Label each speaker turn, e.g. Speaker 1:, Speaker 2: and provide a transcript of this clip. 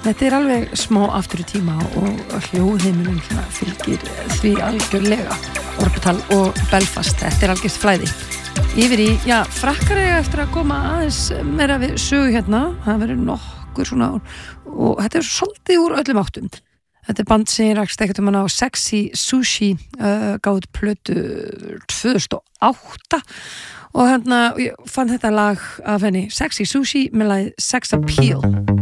Speaker 1: Þetta alveg smá aftur í tíma og hljóðheimurinn fylgir því algjörlega. Orbital og Belfast, þetta algjört flæði. Yfir í, frakkar eiga eftir að koma aðeins meira við sögu hérna. Það verður nokkur svona og þetta svolítið úr öllum áttum. Þetta band sem rakst ekkert á Sexy Sushi, gáði plötu 2008 og hérna ég fann þetta lag af henni Sexy Sushi með lagið Sex Appeal.